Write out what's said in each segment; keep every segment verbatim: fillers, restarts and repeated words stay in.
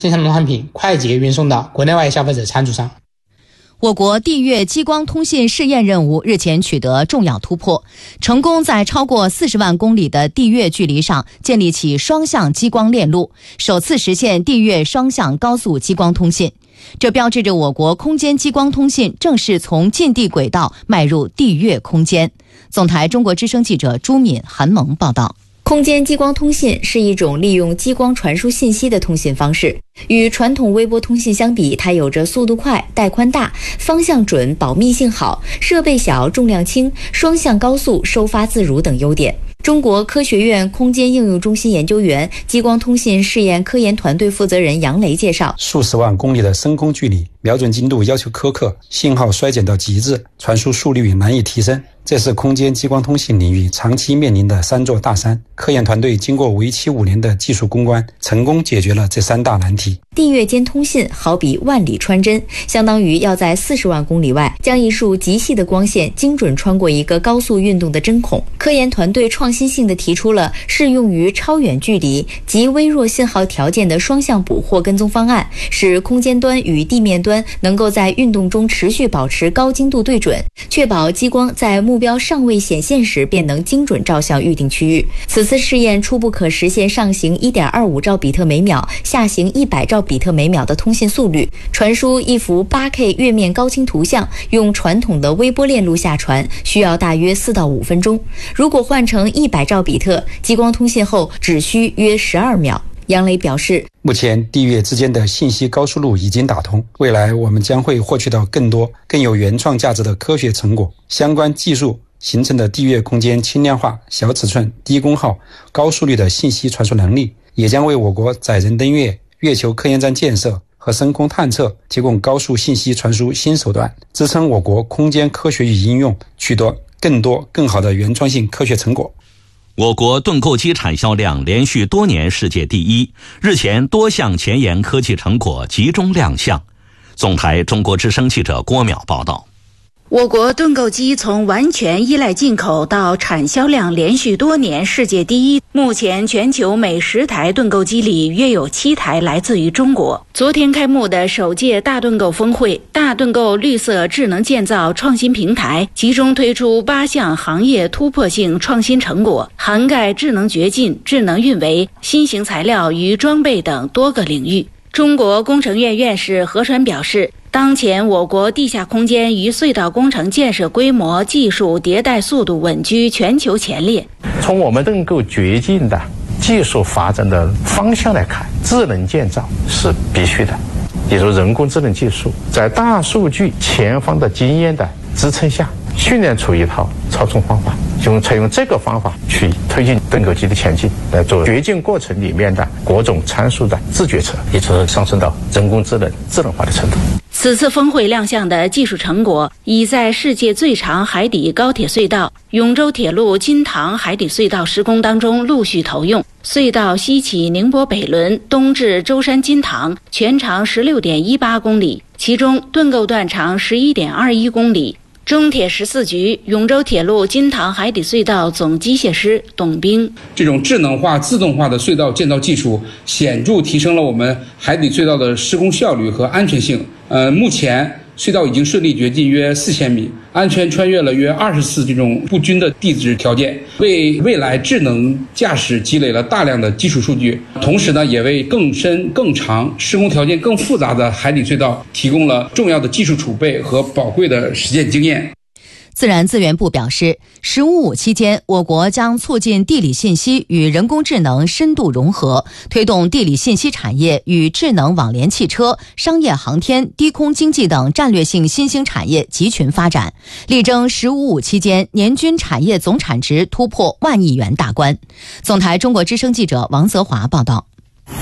生产农产品快捷运送到国内外消费者餐桌上。 我国地月激光通信试验任务日前取得重要突破，成功在超过四十万公里的地月距离上建立起双向激光链路，首次实现地月双向高速激光通信。这标志着我国空间激光通信正式从近地轨道迈入地月空间。总台中国之声记者朱敏、韩萌报道。 空间激光通信是一种利用激光传输信息的通信方式。与传统微波通信相比，它有着速度快、带宽大、方向准、保密性好、设备小、重量轻、双向高速、收发自如等优点。中国科学院空间应用中心研究员、激光通信试验科研团队负责人杨雷介绍， 数十万公里的升空距离，瞄准精度要求苛刻，信号衰减到极致，传输速率也难以提升，这是空间激光通信领域长期面临的三座大山。科研团队经过为期五年的技术攻关，成功解决了这三大难题。 地月间通信好比万里穿针，相当于要在四十万公里外将一束极细的光线精准穿过一个高速运动的针孔。科研团队创新性地提出了适用于超远距离及微弱信号条件的双向捕获跟踪方案，使空间端与地面端能够在运动中持续保持高精度对准，确保激光在目标尚未显现时便能精准照向预定区域。此次试验初步可实现上行 一点二五兆比特每秒，下行一百兆比特每秒的通信速率，传输一幅 八K 月面高清图像，用传统的微波链路下传需要大约四到五分钟。如果换成一百兆比特，激光通信后只需约十二秒。杨雷表示， 目前地月之间的信息高速路已经打通，未来我们将会获取到更多更有原创价值的科学成果。相关技术形成的地月空间轻量化、小尺寸、低功耗、高速率的信息传输能力，也将为我国载人登月、月球科研站建设和深空探测提供高速信息传输新手段，支撑我国空间科学与应用取得更多更好的原创性科学成果。 我国盾构机产销量连续多年世界第一，日前多项前沿科技成果集中亮相。总台中国之声记者郭淼报道。 我国盾构机从完全依赖进口到产销量连续多年世界第一，目前全球每十台盾构机里约有七台来自于中国。昨天开幕的首届大盾构峰会，大盾构绿色智能建造创新平台集中推出八项行业突破性创新成果，涵盖智能掘进、智能运维、新型材料与装备等多个领域。中国工程院院士何传表示，当前我国地下空间与隧道工程建设规模、技术迭代速度稳居全球前列。 从我们盾构掘进的技术发展的方向来看，智能建造是必须的。比如人工智能技术在大数据前方的经验的支撑下，训练出一套操纵方法，用采用这个方法去推进盾构机的前进，来做掘进过程里面的各种参数的自决策，也就是上升到人工智能智能化的程度。 此次峰会亮相的技术成果，已在世界最长海底高铁隧道永州铁路金塘海底隧道施工当中陆续投用。隧道西起宁波北仑，东至舟山金塘，全长 十六点一八公里，其中盾构段长 十一点二一公里。中铁十四局永州铁路金塘海底隧道总机械师董兵， 这种智能化自动化的隧道建造技术显著提升了我们海底隧道的施工效率和安全性。呃，目前隧道已经顺利掘进约四千米，安全穿越了约二十次这种不均的地质条件，为未来智能驾驶积累了大量的基础数据，同时呢，也为更深、更长、施工条件更复杂的海底隧道提供了重要的技术储备和宝贵的实践经验。 自然资源部表示，十五五期间，我国将促进地理信息与人工智能深度融合，推动地理信息产业与智能网联汽车、商业航天、低空经济等战略性新兴产业集群发展，力争十五五期间年均产业总产值突破万亿元大关。总台中国之声记者王泽华报道。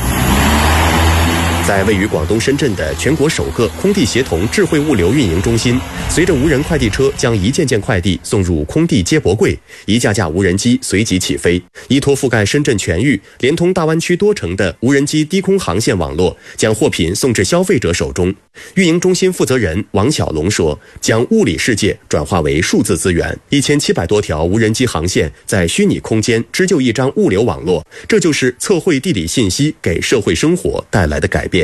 在位于广东深圳的全国首个空地协同智慧物流运营中心，随着无人快递车将一件件快递送入空地接驳柜，一架架无人机随即起飞。依托覆盖深圳全域、连通大湾区多城的无人机低空航线网络，将货品送至消费者手中。运营中心负责人王小龙说，将物理世界转化为数字资源，一千七百多条无人机航线在虚拟空间织就一张物流网络，这就是测绘地理信息给社会生活带来的改变。